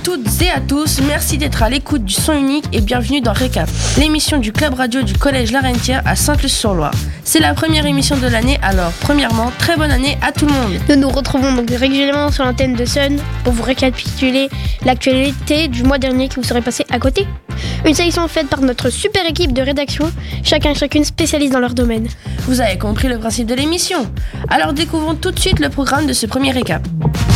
toutes et à tous, merci d'être à l'écoute du son unique et bienvenue dans Récap, l'émission du club radio du collège Larentière à Sainte-Luce-sur-Loire. C'est la première émission de l'année, alors premièrement, très bonne année à tout le monde. Nous nous retrouvons donc régulièrement sur l'antenne de Sun pour vous récapituler l'actualité du mois dernier qui vous serait passé à côté. Une sélection faite par notre super équipe de rédaction, chacun et chacune spécialiste dans leur domaine. Vous avez compris le principe de l'émission, alors découvrons tout de suite le programme de ce premier Récap.